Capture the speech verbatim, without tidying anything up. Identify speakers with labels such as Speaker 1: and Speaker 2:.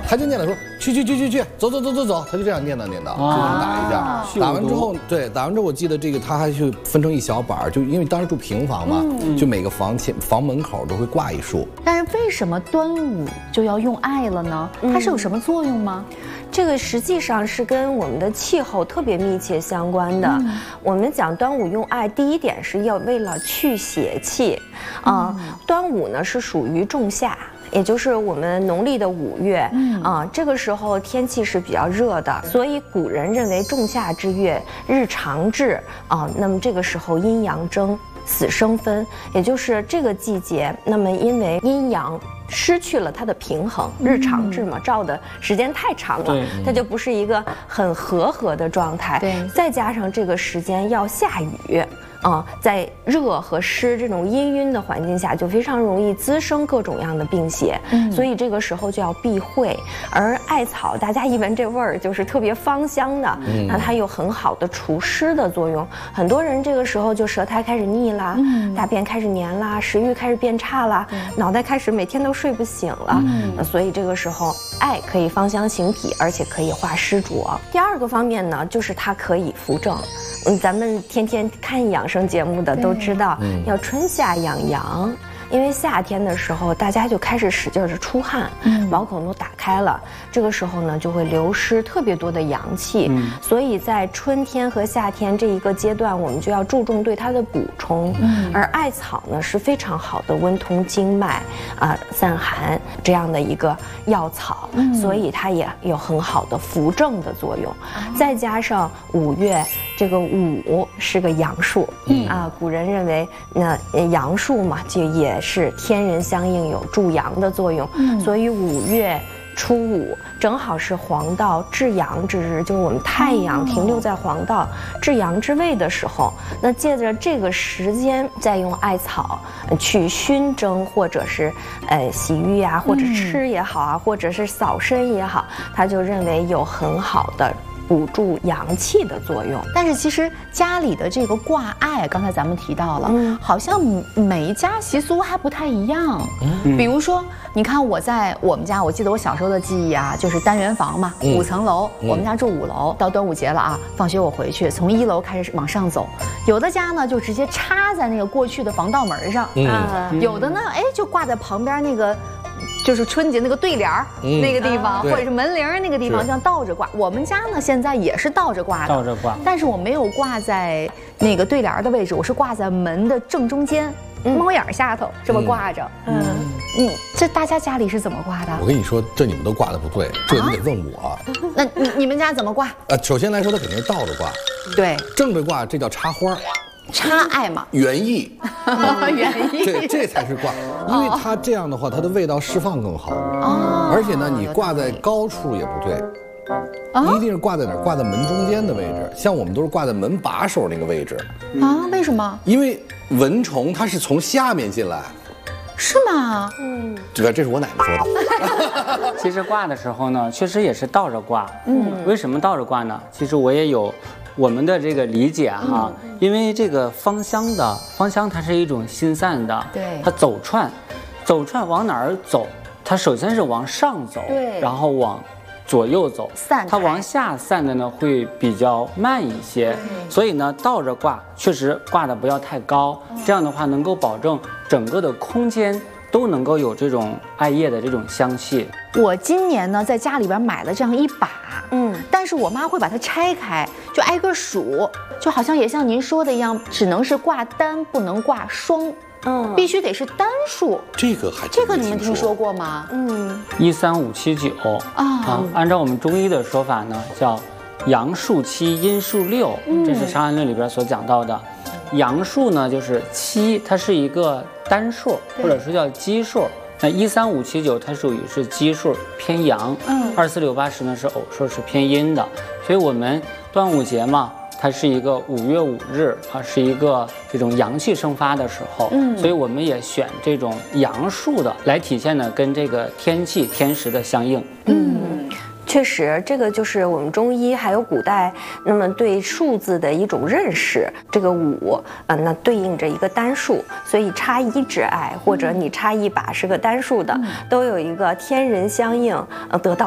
Speaker 1: 他就念了说去去去去去，走走走走走，他就这样念叨念叨，就能打一下。打完之后，对，打完之后我记得这个他还去分成一小板，就因为当时住平房嘛，就每个房前房门口都会挂一束。
Speaker 2: 但是为什么端午就要用艾了呢？它是有什么作用吗？
Speaker 3: 这个实际上是跟我们的气候特别密切相关的。嗯、我们讲端午用艾，第一点是要为了去邪气，啊、嗯，端午呢是属于仲夏。也就是我们农历的五月，嗯啊，这个时候天气是比较热的，所以古人认为仲夏之月日长至啊，那么这个时候阴阳争，死生分，也就是这个季节，那么因为阴阳失去了它的平衡，日长至嘛，照的时间太长了，它就不是一个很和合的状态，对，再加上这个时间要下雨。啊、呃，在热和湿这种氤氲的环境下，就非常容易滋生各种样的病邪，嗯、所以这个时候就要避讳。而艾草，大家一闻这味儿就是特别芳香的，嗯、那它有很好的除湿的作用。很多人这个时候就舌苔开始腻啦，嗯、大便开始黏啦，食欲开始变差啦，嗯、脑袋开始每天都睡不醒了。嗯、所以这个时候，艾可以芳香行体，而且可以化湿浊。第二个方面呢，就是它可以扶正。嗯，咱们天天看养生节目的都知道，要春夏养阳。因为夏天的时候，大家就开始使劲的出汗，嗯，毛孔都打开了，这个时候呢，就会流失特别多的阳气，嗯，所以在春天和夏天这一个阶段，我们就要注重对它的补充。嗯，而艾草呢是非常好的温通经脉啊、呃、散寒这样的一个药草，嗯，所以它也有很好的扶正的作用。嗯、再加上五月这个五是个阳数，嗯啊，古人认为那阳数嘛，就也是天人相应，有助阳的作用，嗯，所以五月初五正好是黄道至阳之日，就是我们太阳停留在黄道至阳之位的时候，那借着这个时间，再用艾草去熏蒸，或者是呃洗浴啊，或者吃也好啊，或者是扫身也好，他就认为有很好的补助阳气的作用。
Speaker 2: 但是其实家里的这个挂艾，刚才咱们提到了，嗯，好像每一家习俗还不太一样。嗯，比如说，你看我在我们家，我记得我小时候的记忆啊，就是单元房嘛，嗯、五层楼，嗯、我们家住五楼。到端午节了啊，放学我回去，从一楼开始往上走。有的家呢就直接插在那个过去的防盗门上，嗯、啊，有的呢，哎，就挂在旁边那个。就是春节那个对联儿、嗯、那个地方，或者是门铃那个地方，这样倒着挂。我们家呢现在也是倒着挂的，
Speaker 4: 倒着挂，
Speaker 2: 但是我没有挂在那个对联的位置，我是挂在门的正中间，嗯、猫眼下头这么挂着。嗯，你、嗯、这大家家里是怎么挂的？
Speaker 1: 我跟你说，这你们都挂的不对，这你得问我。啊、
Speaker 2: 那你你们家怎么挂？
Speaker 1: 呃，首先来说，它肯定是倒着挂。
Speaker 2: 对，
Speaker 1: 正着挂，这叫插花。
Speaker 2: 插艾嘛，
Speaker 1: 原意，
Speaker 2: 原意，
Speaker 1: 这这才是挂，因为它这样的话，它的味道释放更好。哦，而且呢，你挂在高处也不对，一定是挂在哪儿？挂在门中间的位置。像我们都是挂在门把手那个位置。
Speaker 2: 啊？为什么？
Speaker 1: 因为蚊虫它是从下面进来。
Speaker 2: 是吗？
Speaker 1: 嗯，这个这是我奶奶说
Speaker 4: 的。其实挂的时候呢，确实也是倒着挂。嗯，为什么倒着挂呢？其实我也有。我们的这个理解哈，嗯、因为这个芳香的芳香，它是一种心散的，对，它走串，走串往哪儿走？它首先是往上走，对，然后往左右走，散，它往下散的呢会比较慢一些，所以呢倒着挂，确实挂的不要太高，嗯、这样的话能够保证整个的空间都能够有这种艾叶的这种香气。
Speaker 2: 我今年呢在家里边买了这样一把，嗯，但是我妈会把它拆开，就挨个数，就好像也像您说的一样，只能是挂单，不能挂双，嗯，必须得是单数。
Speaker 1: 这个还
Speaker 2: 这个你们听说过吗？
Speaker 4: 嗯，一三五七九啊，按照我们中医的说法呢，叫阳数七，阴数六，这是《伤寒论》里边所讲到的。阳数呢就是七，它是一个单数，或者说叫奇数。那一三五七九它属于是奇数偏阳，嗯，二四六八十呢是偶数是偏阴的，所以我们端午节嘛，它是一个五月五日啊，是一个这种阳气生发的时候，嗯，所以我们也选这种阳数的来体现呢，跟这个天气天时的相应，嗯。
Speaker 3: 确实，这个就是我们中医还有古代那么对数字的一种认识。这个五，呃，那对应着一个单数，所以插一支艾或者你插一把是个单数的，都有一个天人相应，呃，得到